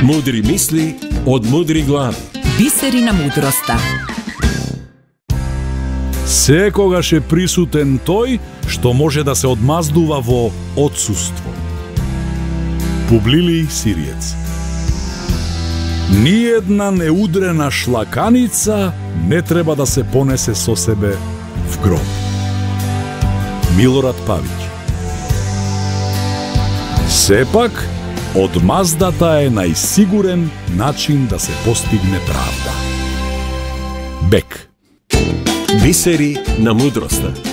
Мудри мисли од мудри глави. Бисери на мудроста. Секогаш е присутен тој што може да се одмаздува во отсуство. Публилий Сириец. Ниедна неудрена шлаканица не треба да се понесе со себе в гроб. Милорад Павиќ. Сепак, одмаздата е најсигурен начин да се постигне правда. Бек. Бисери на мудроста.